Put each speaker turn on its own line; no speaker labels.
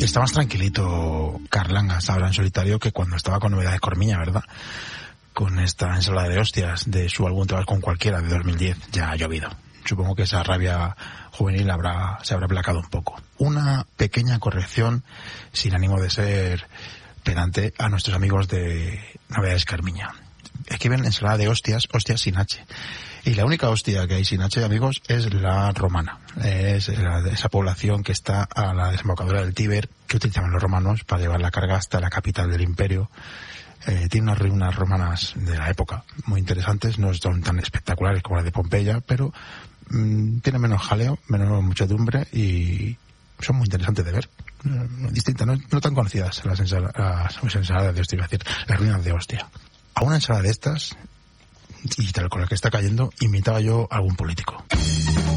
Está más tranquilito Carlangas ahora en solitario que cuando estaba con Novedades Cormiña, ¿verdad? Con esta ensalada de hostias de su álbum Te vas con cualquiera de 2010. Ya ha llovido. Supongo que esa rabia juvenil se habrá aplacado un poco. Una pequeña corrección, sin ánimo de ser pedante, a nuestros amigos de Novedades Carmiña. Escriben ensalada de hostias sin H. Y la única hostia que hay sin H, amigos, es la romana. Es esa población que está a la desembocadura del Tíber, que utilizaban los romanos para llevar la carga hasta la capital del imperio. Tiene unas ruinas romanas de la época muy interesantes, no son tan espectaculares como las de Pompeya, pero tienen menos jaleo, menos muchedumbre y son muy interesantes de ver. Distintas, no tan conocidas las ensaladas de hostia, iba a decir, las ruinas de hostia. A una ensalada de estas, y tal con la que está cayendo, imitaba yo a algún político.